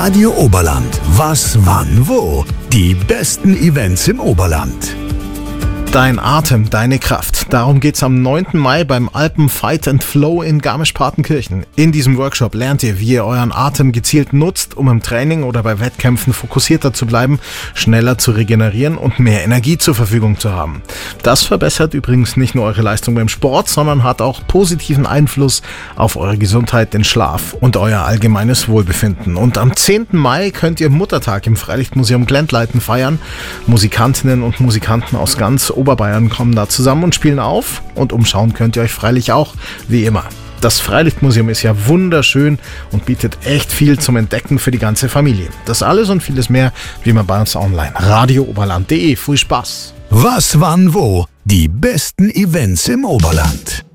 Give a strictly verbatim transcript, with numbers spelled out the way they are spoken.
Radio Oberland. Was, wann, wo? Die besten Events im Oberland. Dein Atem, deine Kraft. Darum geht's am neunten Mai beim Alpen Fight and Flow in Garmisch-Partenkirchen. In diesem Workshop lernt ihr, wie ihr euren Atem gezielt nutzt, um im Training oder bei Wettkämpfen fokussierter zu bleiben, schneller zu regenerieren und mehr Energie zur Verfügung zu haben. Das verbessert übrigens nicht nur eure Leistung beim Sport, sondern hat auch positiven Einfluss auf eure Gesundheit, den Schlaf und euer allgemeines Wohlbefinden. Und am zehnten Mai könnt ihr Muttertag im Freilichtmuseum Glendleiten feiern. Musikantinnen und Musikanten aus ganz Oberbayern kommen da zusammen und spielen auf, und umschauen könnt ihr euch freilich auch, wie immer. Das Freilichtmuseum ist ja wunderschön und bietet echt viel zum Entdecken für die ganze Familie. Das alles und vieles mehr wie immer bei uns online. radio oberland punkt de. Viel Spaß! Was, wann, wo? Die besten Events im Oberland.